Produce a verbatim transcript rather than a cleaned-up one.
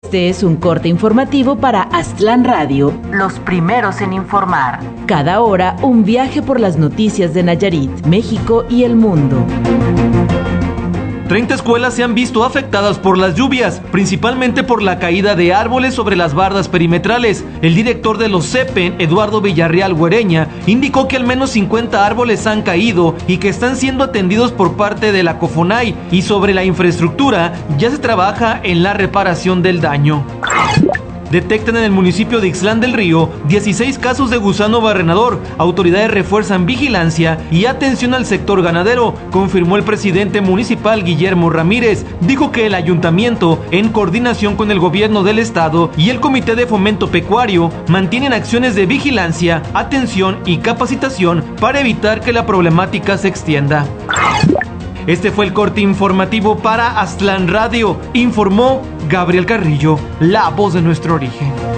Este es un corte informativo para Aztlán Radio, los primeros en informar. Cada hora, un viaje por las noticias de Nayarit, México y el mundo. treinta escuelas se han visto afectadas por las lluvias, principalmente por la caída de árboles sobre las bardas perimetrales. El director de los CEPEN, Eduardo Villarreal Güereña, indicó que al menos cincuenta árboles han caído y que están siendo atendidos por parte de la COFONAI, y sobre la infraestructura ya se trabaja en la reparación del daño. Detectan en el municipio de Ixtlán del Río dieciséis casos de gusano barrenador. Autoridades refuerzan vigilancia y atención al sector ganadero, confirmó el presidente municipal Guillermo Ramírez. Dijo que el ayuntamiento, en coordinación con el gobierno del estado y el Comité de Fomento Pecuario, mantienen acciones de vigilancia, atención y capacitación para evitar que la problemática se extienda. Este fue el corte informativo para Aztlán Radio, informó Gabriel Carrillo, la voz de nuestro origen.